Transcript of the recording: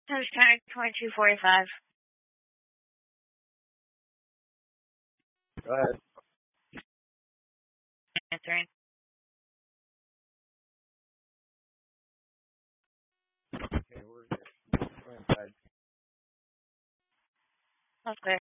Times 2245. Go ahead. Answering. Okay, we're good. Go inside. Okay.